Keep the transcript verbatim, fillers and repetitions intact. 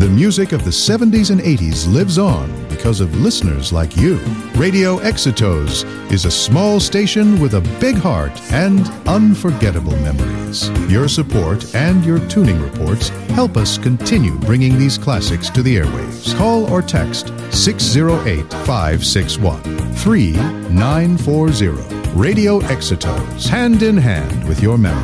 the music of the seventies and eighties lives on because of listeners like you. Radio Exitos is a small station with a big heart and unforgettable memories. Your support and your tuning reports help us continue bringing these classics to the airwaves. Call or text six oh eight, five six one, three nine four zero. Radio Exitos, hand in hand with your memories.